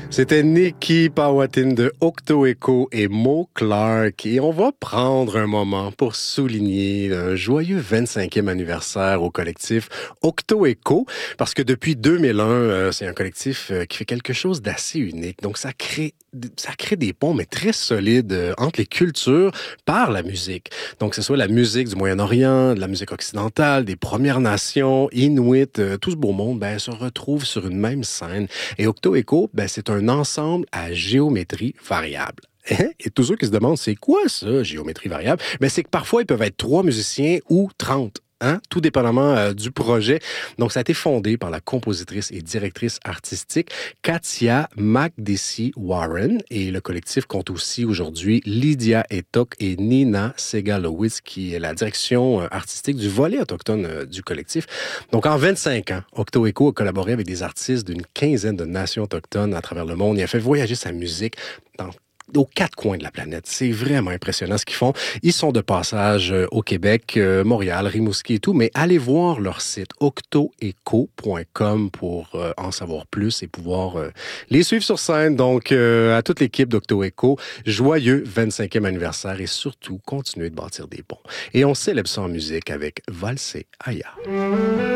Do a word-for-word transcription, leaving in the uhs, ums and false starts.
C'était Nikki Powhatan de Octo Echo et Mo Clark. Et on va prendre un moment pour souligner un joyeux vingt-cinquième anniversaire au collectif Octo Echo. Parce que depuis deux mille un, euh, c'est un collectif euh, qui fait quelque chose d'assez unique. Donc ça crée, ça crée des ponts, mais très solides euh, entre les cultures par la musique. Donc que ce soit la musique du Moyen-Orient, de la musique occidentale, des Premières Nations, Inuit, euh, tout ce beau monde, ben, se retrouve sur une même scène. Et Octo Echo, ben, c'est un ensemble à géométrie variable. Et tous ceux qui se demandent, c'est quoi ça, géométrie variable? Ben, c'est que parfois, ils peuvent être trois musiciens ou trente. Hein? Tout dépendamment euh, du projet. Donc, ça a été fondé par la compositrice et directrice artistique Katia Makdessi-Warren. Et le collectif compte aussi aujourd'hui Lydia Etok et Nina Segalowitz, qui est la direction euh, artistique du volet autochtone euh, du collectif. Donc, en vingt-cinq ans, Octo Echo a collaboré avec des artistes d'une quinzaine de nations autochtones à travers le monde. Il a fait voyager sa musique dans aux quatre coins de la planète. C'est vraiment impressionnant ce qu'ils font. Ils sont de passage euh, au Québec, euh, Montréal, Rimouski et tout, mais allez voir leur site octo echo point com pour euh, en savoir plus et pouvoir euh, les suivre sur scène. Donc, euh, à toute l'équipe d'Octo Echo, joyeux vingt-cinquième anniversaire et surtout, continuez de bâtir des ponts. Et on célèbre ça en musique avec Valse Aya.